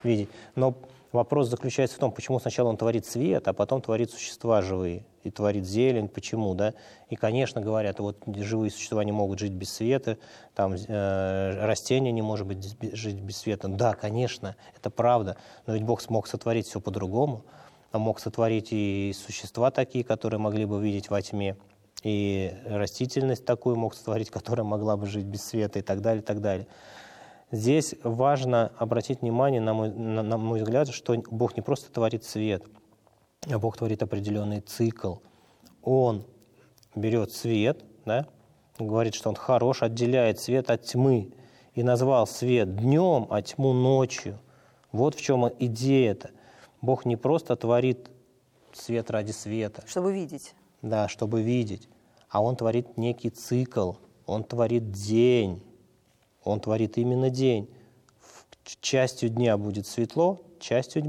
видеть. Но вопрос заключается в том, почему сначала он творит свет, а потом творит существа живые, и творит зелень, почему, да? И, конечно, говорят, вот живые существа не могут жить без света, там растения не может жить без света. Да, конечно, это правда, но ведь Бог смог сотворить все по-другому, а мог сотворить и существа такие, которые могли бы видеть во тьме, и растительность такую мог сотворить, которая могла бы жить без света, и так далее, и так далее. Здесь важно обратить внимание, на мой взгляд, что Бог не просто творит свет, а Бог творит определенный цикл. Он берет свет, да, говорит, что Он хорош, отделяет свет от тьмы, и назвал свет днем, а тьму ночью. Вот в чем идея-то. Бог не просто творит свет ради света. Чтобы видеть. Да, чтобы видеть. А Он творит некий цикл, Он творит день. Он творит именно день. Частью дня будет светло, частью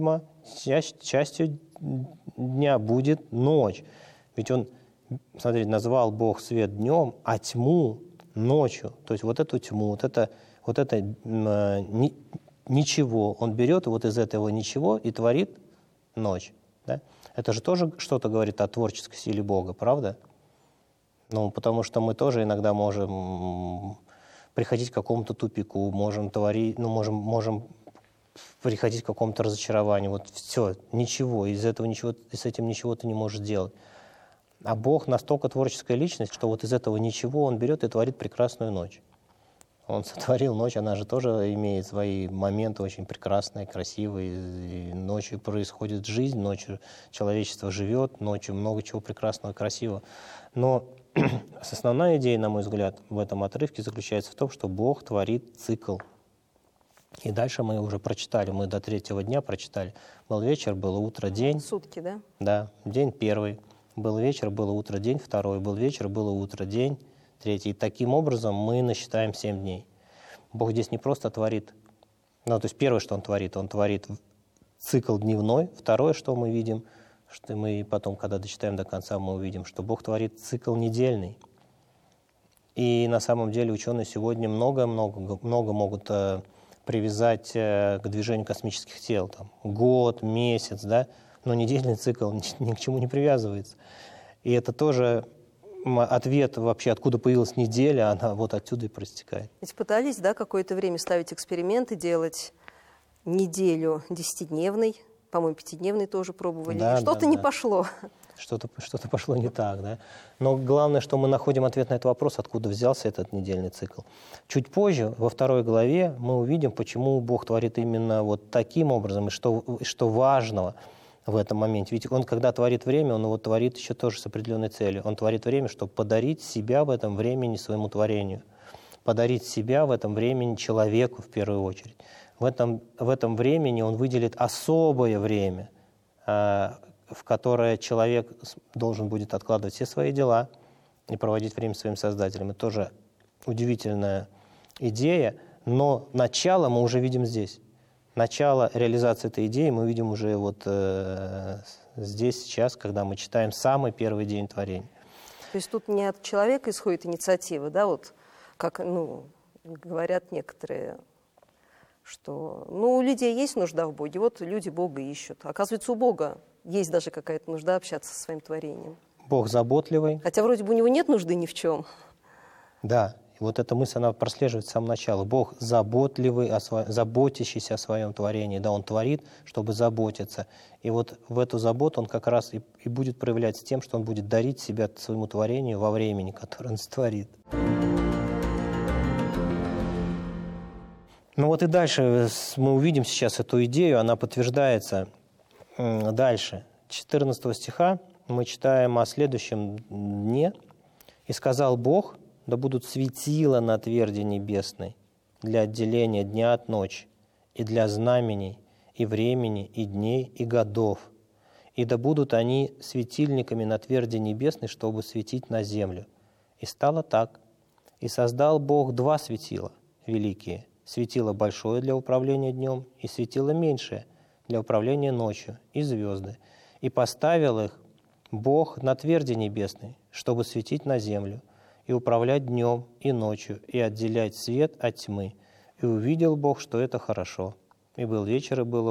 дня будет ночь. Ведь Он, смотрите, назвал Бог свет днем, а тьму ночью. То есть вот эту тьму, вот это ничего. Он берет вот из этого ничего и творит ночь. Да? Это же тоже что-то говорит о творческой силе Бога, правда? Ну, потому что мы тоже иногда можем приходить к какому-то тупику, можем творить, можем приходить к какому-то разочарованию. Вот все, ничего, из этим ничего ты не можешь сделать. А Бог настолько творческая личность, что вот из этого ничего Он берет и творит прекрасную ночь. Он сотворил ночь, она же тоже имеет свои моменты очень прекрасные, красивые. И ночью происходит жизнь, ночью человечество живет, ночью много чего прекрасного и красивого. Но основная идея, на мой взгляд, в этом отрывке заключается в том, что Бог творит цикл. И дальше мы уже прочитали, мы до 3-го дня прочитали. Был вечер, было утро, день. Сутки, да? Да, день 1. Был вечер, было утро, день 2. Был вечер, было утро, день 3. И таким образом мы насчитаем 7 дней. Бог здесь не просто творит, то есть первое, что Он творит цикл дневной. Второе, что мы видим, что мы потом, когда дочитаем до конца, мы увидим, что Бог творит цикл недельный. И на самом деле ученые сегодня много могут привязать к движению космических тел. Там, год, месяц, да? Но недельный цикл ни к чему не привязывается. И это тоже ответ вообще, откуда появилась неделя, она вот отсюда и проистекает. Ведь пытались, да, какое-то время ставить эксперименты, делать неделю 10-дневной, по-моему, 5-дневной тоже пробовали. Да, что-то не пошло. Что-то пошло не так, да. Но главное, что мы находим ответ на этот вопрос, откуда взялся этот недельный цикл. Чуть позже, во 2 главе, мы увидим, почему Бог творит именно вот таким образом, и что важного в этом моменте. Ведь Он, когда творит время, Он его творит еще тоже с определенной целью. Он творит время, чтобы подарить себя в этом времени своему творению. Подарить себя в этом времени человеку в первую очередь. В этом времени Он выделит особое время, в которое человек должен будет откладывать все свои дела и проводить время своим Создателем. Это тоже удивительная идея, но начало мы уже видим здесь. Начало реализации этой идеи мы видим уже вот здесь, сейчас, когда мы читаем самый первый день творения. То есть тут не от человека исходит инициатива, да, вот как, говорят некоторые, что, у людей есть нужда в Боге, вот люди Бога ищут. Оказывается, у Бога есть даже какая-то нужда общаться со своим творением. Бог заботливый. Хотя вроде бы у Него нет нужды ни в чем. Да, и вот эта мысль, она прослеживается с самого начала. Бог заботливый, заботящийся о своем творении. Да, Он творит, чтобы заботиться. И вот в эту заботу Он как раз и будет проявлять тем, что Он будет дарить себя своему творению во времени, которое Он сотворит. Ну вот и дальше мы увидим сейчас эту идею, она подтверждается дальше. 14 стиха мы читаем о следующем дне. «И сказал Бог, да будут светила на тверди небесной для отделения дня от ночи, и для знамений, и времени, и дней, и годов. И да будут они светильниками на тверди небесной, чтобы светить на землю. И стало так. И создал Бог 2 светила великие, светило большое для управления днем и светило меньшее для управления ночью, и звезды. И поставил их Бог на тверди небесной, чтобы светить на землю, и управлять днем и ночью, и отделять свет от тьмы. И увидел Бог, что это хорошо. И был вечер, и было